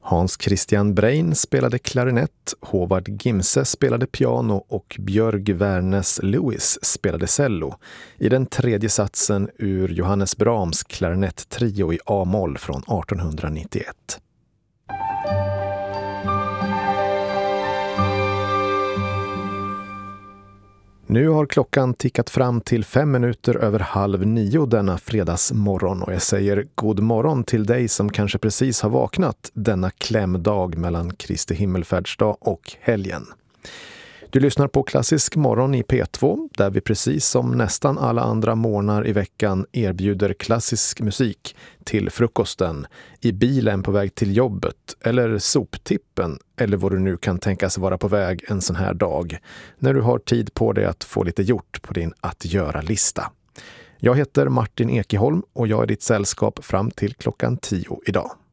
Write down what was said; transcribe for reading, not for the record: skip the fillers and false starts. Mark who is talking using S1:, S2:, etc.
S1: Hans Christian Brein spelade klarinett, Håvard Gimse spelade piano och Björg Wernes Lewis spelade cello i den tredje satsen ur Johannes Brahms klarinett-trio i A-moll från 1891. Nu har klockan tickat fram till 5 minuter över 8:30 denna fredagsmorgon och jag säger god morgon till dig som kanske precis har vaknat denna klämdag mellan Kristi himmelfärdsdag och helgen. Du lyssnar på Klassisk morgon i P2 där vi precis som nästan alla andra morgnar i veckan erbjuder klassisk musik till frukosten, i bilen på väg till jobbet eller soptippen eller vad du nu kan tänkas vara på väg en sån här dag när du har tid på dig att få lite gjort på din att göra-lista. Jag heter Martin Ekeholm och jag är ditt sällskap fram till klockan 10 idag.